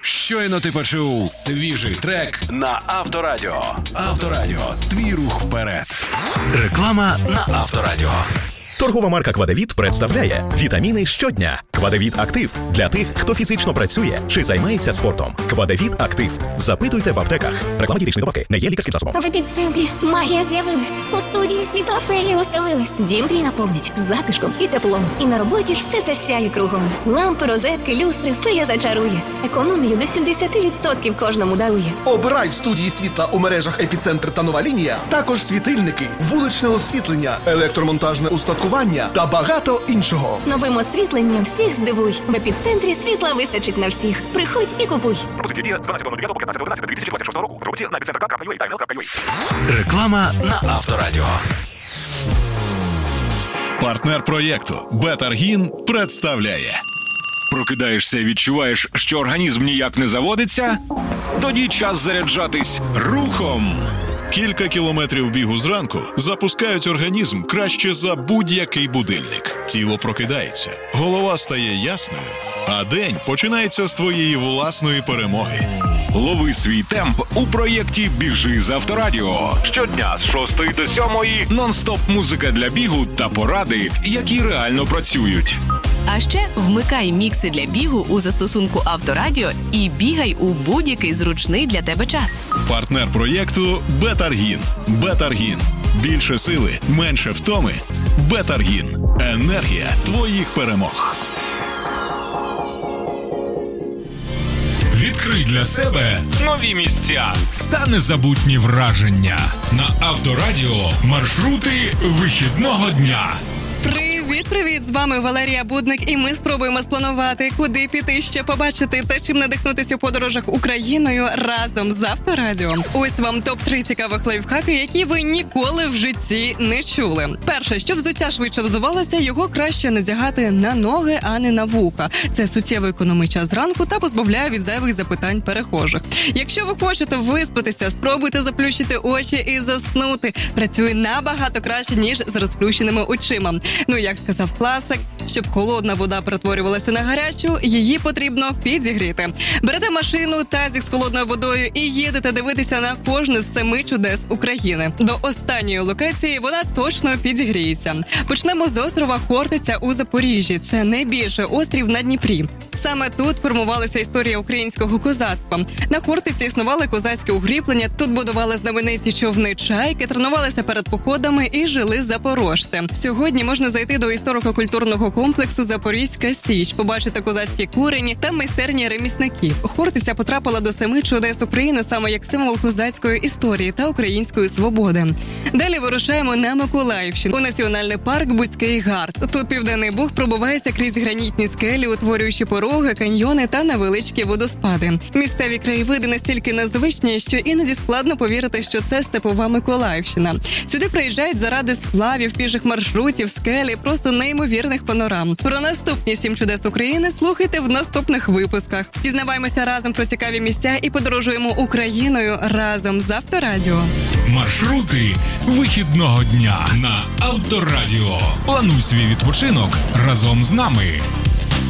Щойно ти почув свіжий трек на Авторадіо. Авторадіо. Твій рух вперед. Реклама на Авторадіо. Торгова марка «Квадевіт» представляє вітаміни щодня. «Квадевіт Актив» для тих, хто фізично працює чи займається спортом. «Квадевіт Актив». Запитуйте в аптеках. Реклама дієтичної добавки не є лікарським засобом. В епіцентрі магія з'явилась. У студії світла феї оселилась. Дім твій наповнить затишком і теплом. І на роботі все засяє кругом. Лампи, розетки, люстри фея зачарує. Економію до 70% кожному дарує. Обирай в студії світла у мережах «Епіцентр» та «Нова лінія». Також світильники, вуличне освітлення, електромонтажне устаткування та багато іншого. Новим освітленням всіх здивуй. В епіцентрі світла вистачить на всіх. Приходь і купуй. Пропозиція дія з 12.09 по 15.11.2026 року. Пропозиція на epicenter.ua та email.ua. Реклама на Авторадіо. Партнер проєкту «Бетаргін» представляє. Прокидаєшся і відчуваєш, що організм ніяк не заводиться? Тоді час заряджатись рухом. Кілька кілометрів бігу зранку запускають організм краще за будь-який будильник. Тіло прокидається, голова стає ясною, а день починається з твоєї власної перемоги. Лови свій темп у проєкті «Біжи з Авторадіо». Щодня з 6 до 7 нон-стоп музика для бігу та поради, які реально працюють. А ще вмикай мікси для бігу у застосунку Авторадіо і бігай у будь-який зручний для тебе час. Партнер проєкту «Бетаргін». Бетаргін. Більше сили, менше втоми. Бетаргін. Енергія твоїх перемог. Відкрий для себе Нові місця та незабутні враження. На Авторадіо маршрути вихідного дня. Привіт! З вами Валерія Будник, і ми спробуємо спланувати, куди піти, що побачити та чим надихнутися у подорожах Україною разом з Авторадіо. Ось вам топ-3 цікавих лайфхаки, які ви ніколи в житті не чули. Перше, щоб взуття швидше взувалося, його краще надягати на ноги, а не на вуха. Це суттєво економить час зранку та позбавляє від зайвих запитань перехожих. Якщо ви хочете виспатися, спробуйте заплющити очі і заснути. Працює набагато краще, ніж з розплющеними очима. Ну, як сказав класик, щоб холодна вода перетворювалася на гарячу, її потрібно підігріти. Берете машину, тазик з холодною водою і їдете дивитися на кожне з 7 чудес України. До останньої локації вона точно підігріється. Почнемо з острова Хортиця у Запоріжжі. Це найбільший острів на Дніпрі. Саме тут формувалася історія українського козацтва. На Хортиці існували козацькі укріплення, тут будували знамениті човни «Чайки», тренувалися перед походами і жили запорожці. Сьогодні можна зайти до історико-культурного комплексу «Запорізька Січ», побачити козацькі курені та майстерні ремісників. Хортиця потрапила до 7 чудес України саме як символ козацької історії та української свободи. Далі вирушаємо на Миколаївщину, у національний парк Бузький Гард. Тут Південний Буг пробивається крізь гранітні скелі, утворюючи пороги, каньйони та невеличкі водоспади. Місцеві краєвиди настільки незвичні, що іноді складно повірити, що це степова Миколаївщина. Сюди приїжджають заради сплавів, піших маршрутів, скелі, просто неймовірних панорам. Про наступні 7 чудес України слухайте в наступних випусках. Дізнаваємося разом про цікаві місця і подорожуємо Україною разом з Авторадіо. Маршрути вихідного дня на Авторадіо. Плануй свій відпочинок разом з нами.